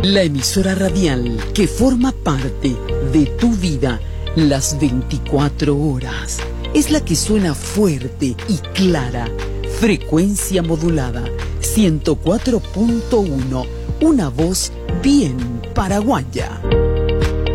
La emisora radial que forma parte de tu vida las 24 horas. Es la que suena fuerte y clara. Frecuencia modulada 104.1. Una voz bien paraguaya.